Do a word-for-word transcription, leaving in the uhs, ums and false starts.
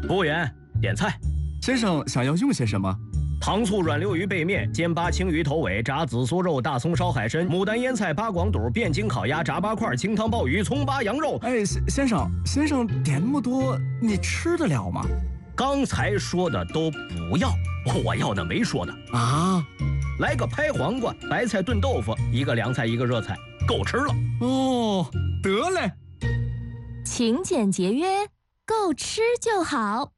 服务员，点菜。 先生想要用些什么？ 糖醋软溜鱼背面、煎巴青鱼头尾、炸紫苏肉、大葱烧海参、牡丹腌菜、八广肚、汴京烤鸭、炸八块、清汤鲍鱼、葱巴羊肉。 哎，先先生，先生点那么多，你吃得了吗？ 刚才说的都不要，我要的没说的啊。 来个拍黄瓜、白菜炖豆腐，一个凉菜，一个热菜，够吃了。 哦，得嘞。 勤俭节约，够吃就好。